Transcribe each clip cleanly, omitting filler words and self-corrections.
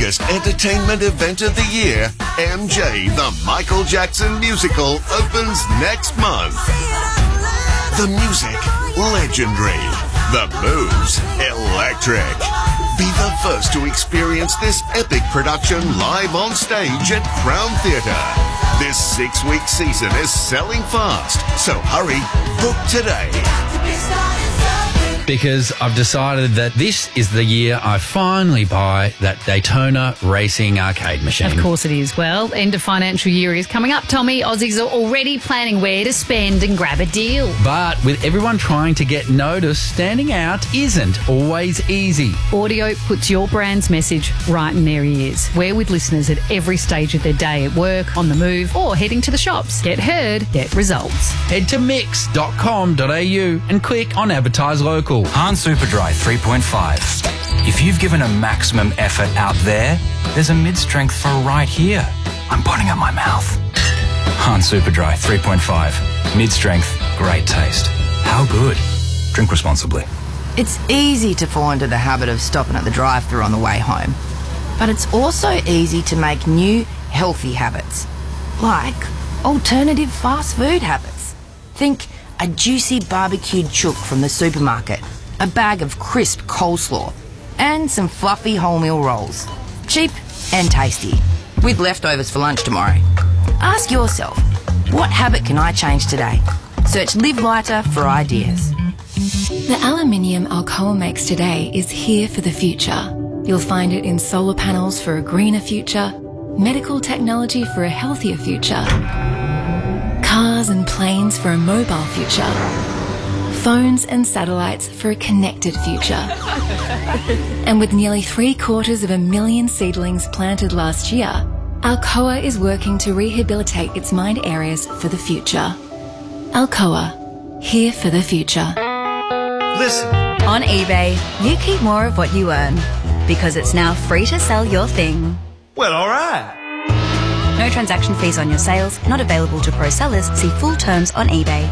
biggest entertainment event of the year, MJ the Michael Jackson Musical, opens next month. The music, legendary. The moves, electric. Be the first to experience this epic production live on stage at Crown Theatre. This 6-week season is selling fast, so hurry, book today. Because I've decided that this is the year I finally buy that Daytona racing arcade machine. Of course it is. Well, end of financial year is coming up, Tommy. Aussies are already planning where to spend and grab a deal. But with everyone trying to get noticed, standing out isn't always easy. Audio puts your brand's message right in their ears. We're with listeners at every stage of their day, at work, on the move, or heading to the shops. Get heard, get results. Head to mix.com.au and click on Advertise Local. Hahn Superdry 3.5. If you've given a maximum effort out there, there's a mid-strength for right here. I'm putting up my mouth. Hahn Superdry 3.5. Mid-strength, great taste. How good? Drink responsibly. It's easy to fall into the habit of stopping at the drive-thru on the way home. But it's also easy to make new, healthy habits. Like alternative fast food habits. Think a juicy barbecued chook from the supermarket, a bag of crisp coleslaw, and some fluffy wholemeal rolls. Cheap and tasty, with leftovers for lunch tomorrow. Ask yourself, what habit can I change today? Search Live Lighter for ideas. The aluminium Alcoa makes today is here for the future. You'll find it in solar panels for a greener future, medical technology for a healthier future, cars and planes for a mobile future, phones and satellites for a connected future. And with nearly 750,000 seedlings planted last year, Alcoa is working to rehabilitate its mined areas for the future. Alcoa, here for the future. Listen. On eBay, you keep more of what you earn because it's now free to sell your thing. Well, all right. No transaction fees on your sales, not available to pro sellers. See full terms on eBay.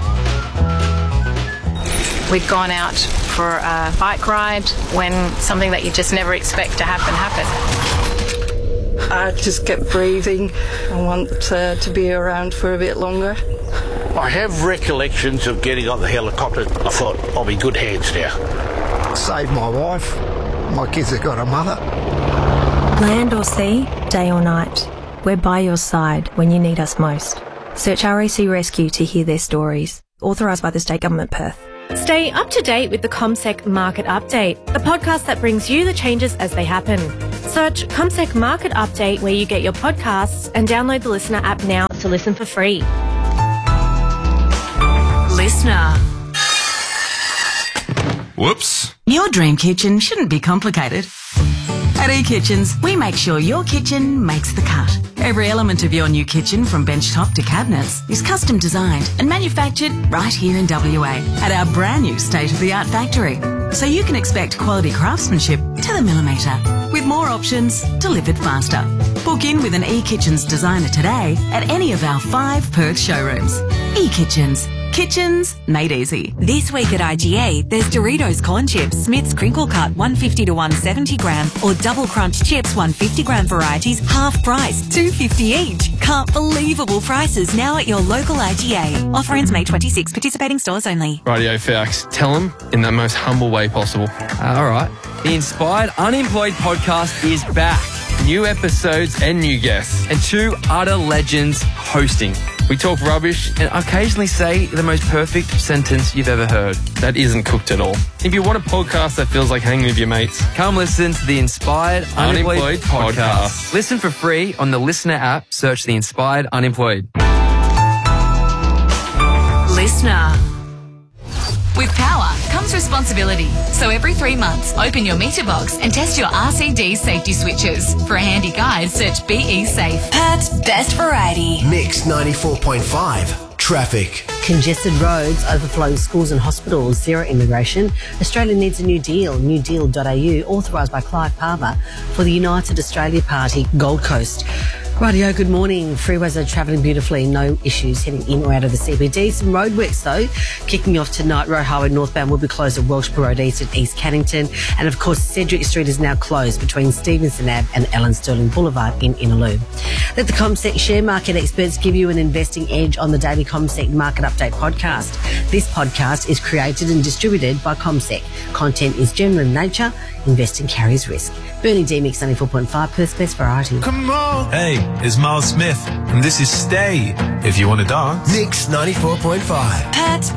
We've gone out for a bike ride when something that you just never expect to happen happened. I just kept breathing. I want to be around for a bit longer. I have recollections of getting on the helicopter. I thought, I'll be in good hands now. Saved my wife. My kids have got a mother. Land or sea, day or night, we're by your side when you need us most. Search RAC Rescue to hear their stories. Authorised by the State Government Perth. Stay up to date with the CommSec Market Update, the podcast that brings you the changes as they happen. Search CommSec Market Update where you get your podcasts and download the Listener app now to listen for free. Listener. Whoops. Your dream kitchen shouldn't be complicated. At eKitchens, we make sure your kitchen makes the cut. Every element of your new kitchen, from benchtop to cabinets, is custom designed and manufactured right here in WA at our brand new state-of-the-art factory. So you can expect quality craftsmanship to the millimetre, with more options delivered faster. Book in with an eKitchens designer today at any of our 5 Perth showrooms. eKitchens. Kitchens made easy. This week at IGA, there's Doritos Corn Chips, Smith's Crinkle Cut 150 to 170 gram, or Double Crunch Chips 150 gram varieties, half price, $2.50 each. Can't believable prices now at your local IGA. Offer ends May 26. Participating stores only. Radio Fax, tell them in the most humble way possible. All right. The Inspired Unemployed podcast is back. New episodes and new guests, and 2 utter legends hosting. We talk rubbish and occasionally say the most perfect sentence you've ever heard. That isn't cooked at all. If you want a podcast that feels like hanging with your mates, come listen to the Inspired Unemployed podcast. Listen for free on the Listener app. Search the Inspired Unemployed. Listener. With power comes responsibility. So every 3 months, open your meter box and test your RCD safety switches. For a handy guide, search BE Safe. Perth's best variety. Mix 94.5. Traffic. Congested roads, overflowing schools and hospitals, zero immigration. Australia needs a new deal. Newdeal.au, authorised by Clive Palmer for the United Australia Party, Gold Coast. Rightio, good morning. Freeways are travelling beautifully, no issues heading in or out of the CBD. Some roadworks though, kicking off tonight. Roe Highway northbound will be closed at Welshpool Road East at East Cannington. And of course, Cedric Street is now closed between Stevenson Ave and Ellen Sterling Boulevard in Innaloo. Let the CommSec share market experts give you an investing edge on the daily CommSec Market Update podcast. This podcast is created and distributed by CommSec. Content is general in nature. Investing carries risk. Bernie D Mix 94.5, Perth's best variety. Come on. Hey, it's Miles Smith, and this is Stay, if you want to dance. Mix 94.5. Pat